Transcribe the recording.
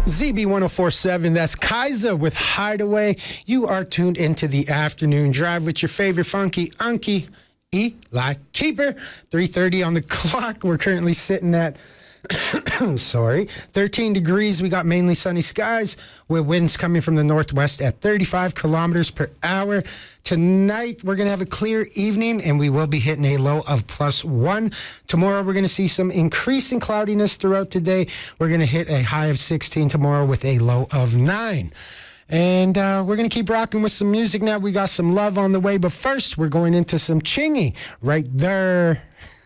ZB1047, that's Kaiser with Hideaway. You are tuned into the afternoon drive with your favorite funky unky Eli Keeper. 3:30 on the clock. We're currently sitting at 13 degrees. We got mainly sunny skies with winds coming from the northwest at 35 kilometers per hour. Tonight, we're going to have a clear evening, and we will be hitting a low of +1. Tomorrow, we're going to see some increasing cloudiness throughout the day. We're going to hit a high of 16 tomorrow with a low of 9. And we're going to keep rocking with some music now. We got some love on the way, but first, we're going into some Chingy right there.